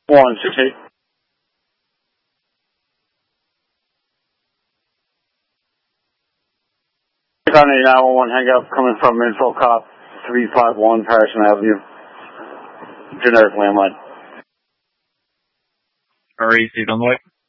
168. County 911 hang up coming from Info Cop 351 Patterson Avenue. Generic landline. Received on the way.